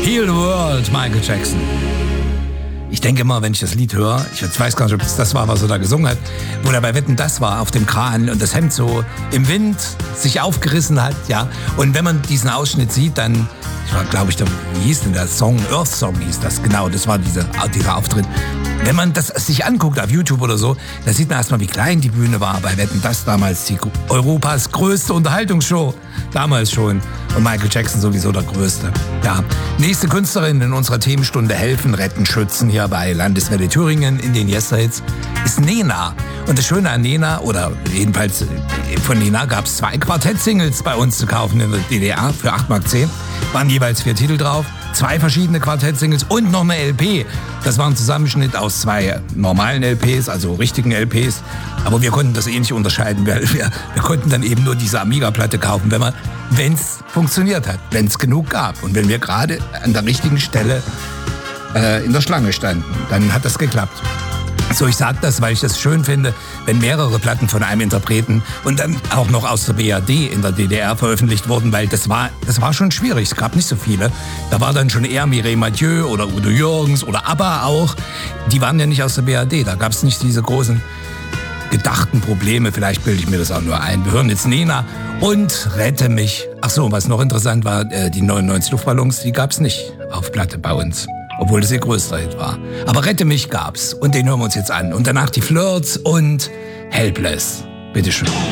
Heal the World, Michael Jackson. Ich denke immer, wenn ich das Lied höre, ich weiß gar nicht, ob das war, was er da gesungen hat, wo er bei Wetten, das war, auf dem Kran und das Hemd so im Wind sich aufgerissen hat, ja. Und wenn man diesen Ausschnitt sieht, dann, ich war, glaube ich, wie hieß denn der Song? Earth Song hieß das, genau, das war dieser Auftritt. Wenn man das sich anguckt auf YouTube oder so, da sieht man erstmal, wie klein die Bühne war bei Wetten, das damals die Europas größte Unterhaltungsshow. Damals schon. Und Michael Jackson sowieso der Größte. Ja. Nächste Künstlerin in unserer Themenstunde Helfen, Retten, Schützen hier bei Landeswelle Thüringen in den Yesterhits ist Nena. Und das Schöne an Nena, oder jedenfalls von Nena, gab es 2 Quartett-Singles bei uns zu kaufen in der DDR für 8,10 Mark. Waren jeweils 4 Titel drauf. 2 verschiedene Quartett-Singles und noch eine LP. Das war ein Zusammenschnitt aus 2 normalen LPs, also richtigen LPs. Aber wir konnten das nicht unterscheiden. Wir konnten dann eben nur diese Amiga-Platte kaufen, wenn es funktioniert hat, wenn es genug gab. Und wenn wir gerade an der richtigen Stelle in der Schlange standen, dann hat das geklappt. So, ich sage das, weil ich das schön finde, wenn mehrere Platten von einem Interpreten und dann auch noch aus der BRD in der DDR veröffentlicht wurden, weil das war schon schwierig, es gab nicht so viele. Da war dann schon eher Mireille Mathieu oder Udo Jürgens oder ABBA auch. Die waren ja nicht aus der BRD, da gab es nicht diese großen gedachten Probleme, vielleicht bilde ich mir das auch nur ein. Wir hören jetzt Nena und Rette mich. Ach so, was noch interessant war, die 99 Luftballons, die gab es nicht auf Platte bei uns. Obwohl das ihr größter Hit war. Aber Rette mich gab's. Und den hören wir uns jetzt an. Und danach die Flirts und Helpless. Bitteschön.